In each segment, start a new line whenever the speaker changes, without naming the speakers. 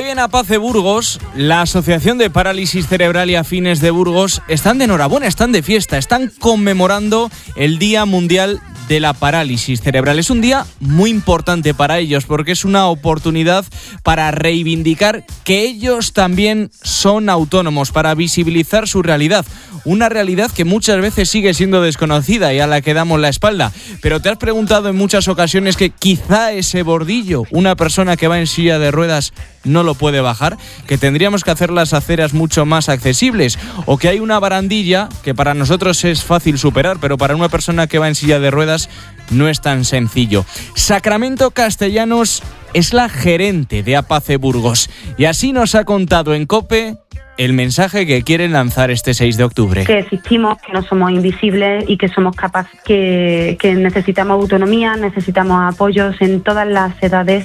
hoy en Apace Burgos, la Asociación de Parálisis Cerebral y Afines de Burgos están de enhorabuena, están de fiesta, están conmemorando el Día Mundial de la Parálisis Cerebral. Es un día muy importante para ellos porque es una oportunidad para reivindicar que ellos también son autónomos, para visibilizar su realidad. Una realidad que muchas veces sigue siendo desconocida y a la que damos la espalda. Pero te has preguntado en muchas ocasiones que quizá ese bordillo, una persona que va en silla de ruedas, no lo puede bajar, que tendríamos que hacer las aceras mucho más accesibles, o que hay una barandilla que para nosotros es fácil superar, pero para una persona que va en silla de ruedas no es tan sencillo. Sacramento Castellanos es la gerente de Apace Burgos y así nos ha contado en COPE el mensaje que quieren lanzar este 6 de octubre.
Que existimos, que no somos invisibles y que somos capaces, que necesitamos autonomía, necesitamos apoyos en todas las edades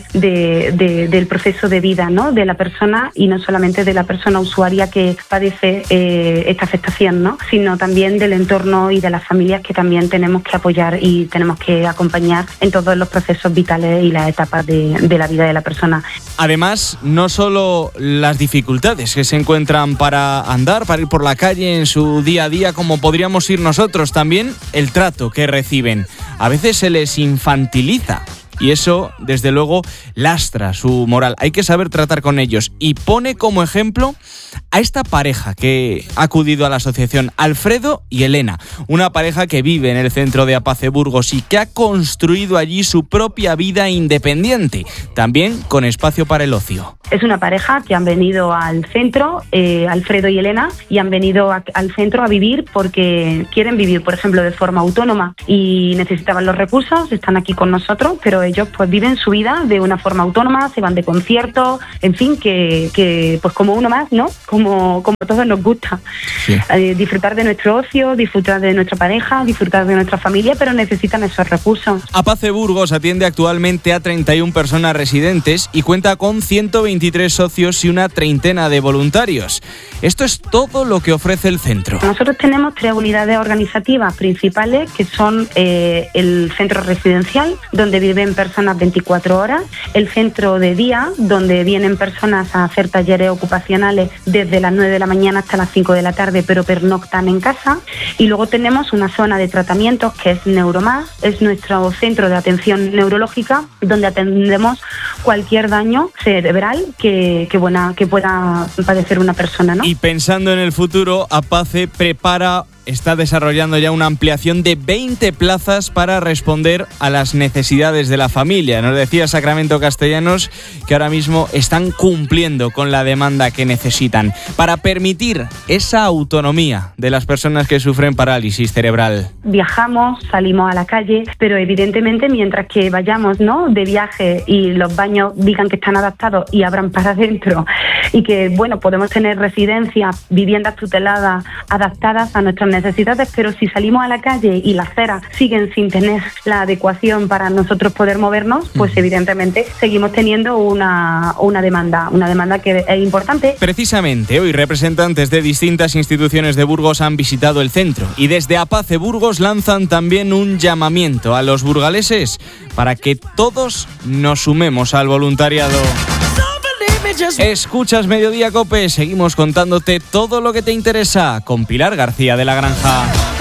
del proceso de vida, ¿no?, de la persona, y no solamente de la persona usuaria que padece esta afectación, ¿no?, sino también del entorno y de las familias que también tenemos que apoyar y tenemos que acompañar en todos los procesos vitales y las etapas de la vida de la persona.
Además, no solo las dificultades que se encuentran para andar, para ir por la calle en su día a día, como podríamos ir nosotros, también el trato que reciben. A veces se les infantiliza y eso, desde luego, lastra su moral. Hay que saber tratar con ellos. Y pone como ejemplo a esta pareja que ha acudido a la asociación, Alfredo y Elena. Una pareja que vive en el centro de Apace Burgos y que ha construido allí su propia vida independiente, también con espacio para el ocio.
Es una pareja que han venido al centro, Alfredo y Elena, y han venido al centro a vivir porque quieren vivir, por ejemplo, de forma autónoma y necesitaban los recursos, están aquí con nosotros, pero ellos pues viven su vida de una forma autónoma, se van de conciertos, en fin, que pues como uno más, ¿no? Como a todos nos gusta. Sí. Disfrutar de nuestro ocio, disfrutar de nuestra pareja, disfrutar de nuestra familia, pero necesitan esos recursos.
Apace Burgos atiende actualmente a 31 personas residentes y cuenta con 123 socios y una treintena de voluntarios. Esto es todo lo que ofrece el centro.
Nosotros tenemos 3 unidades organizativas principales, que son el centro residencial, donde viven personas 24 horas, el centro de día, donde vienen personas a hacer talleres ocupacionales desde las 9 de la mañana hasta las 5 de la tarde, pero pernoctan en casa. Y luego tenemos una zona de tratamientos que es Neuromás, es nuestro centro de atención neurológica, donde atendemos cualquier daño cerebral que pueda padecer una persona, ¿no?
Y pensando en el futuro, Apace está desarrollando ya una ampliación de 20 plazas para responder a las necesidades de la familia. Nos decía Sacramento Castellanos que ahora mismo están cumpliendo con la demanda que necesitan para permitir esa autonomía de las personas que sufren parálisis cerebral.
Viajamos, salimos a la calle, pero evidentemente mientras que vayamos, ¿no?, de viaje y los baños digan que están adaptados y abran para adentro y que, bueno, podemos tener residencias, viviendas tuteladas, adaptadas a nuestras necesidades, pero si salimos a la calle y las aceras siguen sin tener la adecuación para nosotros poder movernos, pues evidentemente seguimos teniendo una demanda que es importante.
Precisamente hoy representantes de distintas instituciones de Burgos han visitado el centro y desde Apace Burgos lanzan también un llamamiento a los burgaleses para que todos nos sumemos al voluntariado. Escuchas Mediodía COPE, seguimos contándote todo lo que te interesa con Pilar García de la Granja.